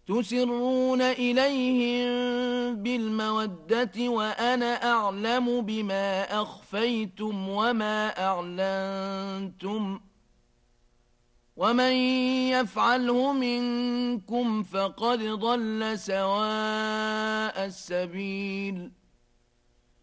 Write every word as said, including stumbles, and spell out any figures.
تسرون إليهم بالمودة وأنا أعلم بما أخفيتم وما أعلنتم ومن يفعله منكم فقد ضل سواء السبيل